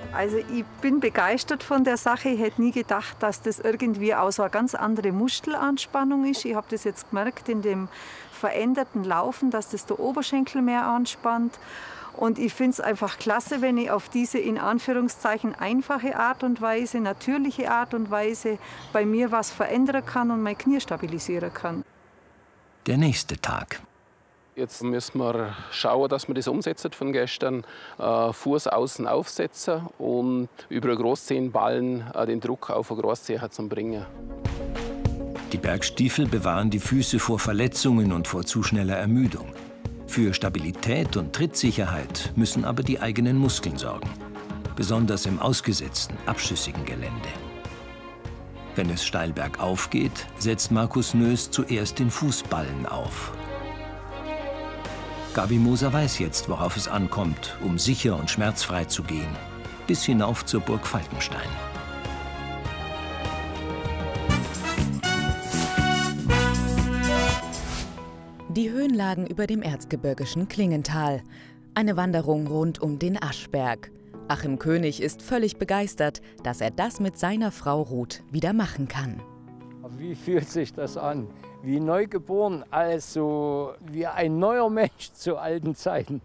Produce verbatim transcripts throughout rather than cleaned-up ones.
Also ich bin begeistert von der Sache. Ich hätte nie gedacht, dass das irgendwie auch so eine ganz andere Muskelanspannung ist. Ich habe das jetzt gemerkt in dem veränderten Laufen, dass das der Oberschenkel mehr anspannt. Und ich finde es einfach klasse, wenn ich auf diese in Anführungszeichen einfache Art und Weise, natürliche Art und Weise bei mir was verändern kann und mein Knie stabilisieren kann. Der nächste Tag. Jetzt müssen wir schauen, dass wir das umsetzen von gestern. Äh, Fuß außen aufsetzen und über den Großzehenballen äh, den Druck auf den Großzehen zu bringen. Die Bergstiefel bewahren die Füße vor Verletzungen und vor zu schneller Ermüdung. Für Stabilität und Trittsicherheit müssen aber die eigenen Muskeln sorgen. Besonders im ausgesetzten, abschüssigen Gelände. Wenn es steil bergauf geht, setzt Markus Nös zuerst den Fußballen auf. Gabi Moser weiß jetzt, worauf es ankommt, um sicher und schmerzfrei zu gehen. Bis hinauf zur Burg Falkenstein. Die Höhenlagen über dem erzgebirgischen Klingenthal. Eine Wanderung rund um den Aschberg. Achim König ist völlig begeistert, dass er das mit seiner Frau Ruth wieder machen kann. Wie fühlt sich das an? Wie neugeboren, also wie ein neuer Mensch zu alten Zeiten.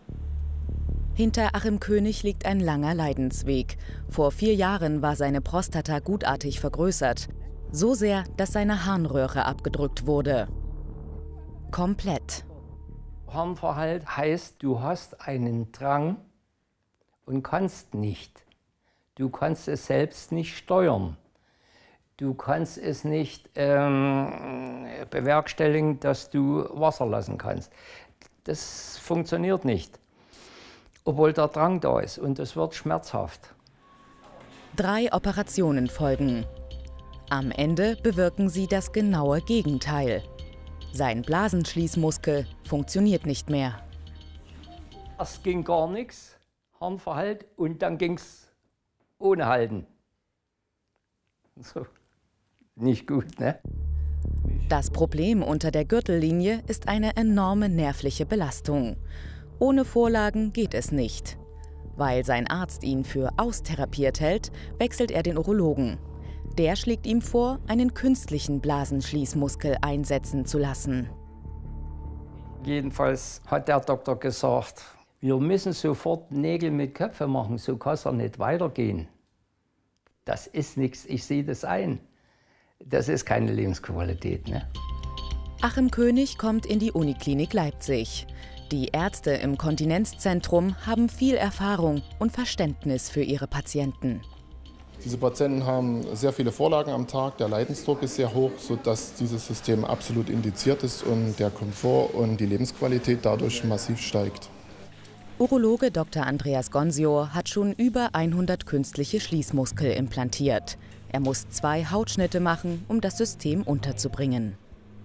Hinter Achim König liegt ein langer Leidensweg. Vor vier Jahren war seine Prostata gutartig vergrößert. So sehr, dass seine Harnröhre abgedrückt wurde. Komplett. Harnverhalt heißt, du hast einen Drang und kannst nicht. Du kannst es selbst nicht steuern. Du kannst es nicht ähm, bewerkstelligen, dass du Wasser lassen kannst. Das funktioniert nicht, obwohl der Drang da ist und es wird schmerzhaft. Drei Operationen folgen. Am Ende bewirken sie das genaue Gegenteil. Sein Blasenschließmuskel funktioniert nicht mehr. Erst ging gar nichts, Harnverhalt, und dann ging es ohne Halten. So. Nicht gut, ne? Das Problem unter der Gürtellinie ist eine enorme nervliche Belastung. Ohne Vorlagen geht es nicht. Weil sein Arzt ihn für austherapiert hält, wechselt er den Urologen. Der schlägt ihm vor, einen künstlichen Blasenschließmuskel einsetzen zu lassen. Jedenfalls hat der Doktor gesagt, wir müssen sofort Nägel mit Köpfen machen, so kann es ja nicht weitergehen. Das ist nichts, ich sehe das ein. Das ist keine Lebensqualität, ne? Achim König kommt in die Uniklinik Leipzig. Die Ärzte im Kontinenzzentrum haben viel Erfahrung und Verständnis für ihre Patienten. Diese Patienten haben sehr viele Vorlagen am Tag, der Leidensdruck ist sehr hoch, sodass dieses System absolut indiziert ist und der Komfort und die Lebensqualität dadurch massiv steigt. Urologe Doktor Andreas Gonsior hat schon über hundert künstliche Schließmuskel implantiert. Er muss zwei Hautschnitte machen, um das System unterzubringen.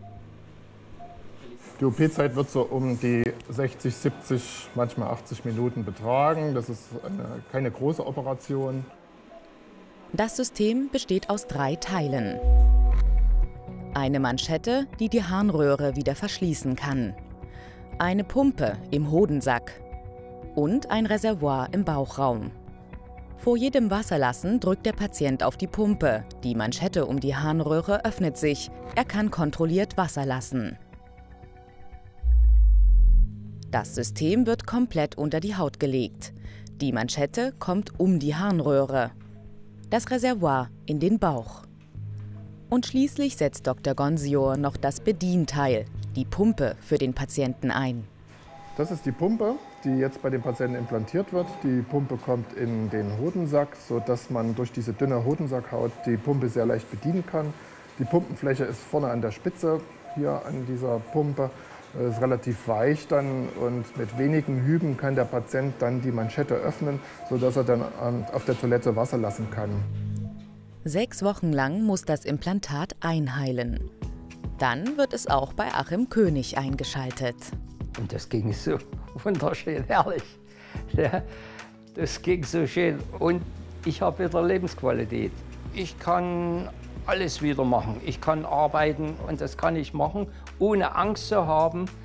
Die O P-Zeit wird so um die sechzig, siebzig, manchmal achtzig Minuten betragen. Das ist eine, keine große Operation. Das System besteht aus drei Teilen. Eine Manschette, die die Harnröhre wieder verschließen kann. Eine Pumpe im Hodensack. Und ein Reservoir im Bauchraum. Vor jedem Wasserlassen drückt der Patient auf die Pumpe. Die Manschette um die Harnröhre öffnet sich. Er kann kontrolliert Wasser lassen. Das System wird komplett unter die Haut gelegt. Die Manschette kommt um die Harnröhre. Das Reservoir in den Bauch. Und schließlich setzt Doktor Gonsior noch das Bedienteil, die Pumpe für den Patienten ein. Das ist die Pumpe, die jetzt bei dem Patienten implantiert wird. Die Pumpe kommt in den Hodensack, sodass man durch diese dünne Hodensackhaut die Pumpe sehr leicht bedienen kann. Die Pumpenfläche ist vorne an der Spitze, hier an dieser Pumpe. Es ist relativ weich dann und mit wenigen Hüben kann der Patient dann die Manschette öffnen, sodass er dann auf der Toilette Wasser lassen kann. Sechs Wochen lang muss das Implantat einheilen. Dann wird es auch bei Achim König eingeschaltet. Und das ging so wunderschön herrlich. Ja, das ging so schön. Und ich habe wieder Lebensqualität. Ich kann alles wieder machen. Ich kann arbeiten und das kann ich machen, ohne Angst zu haben,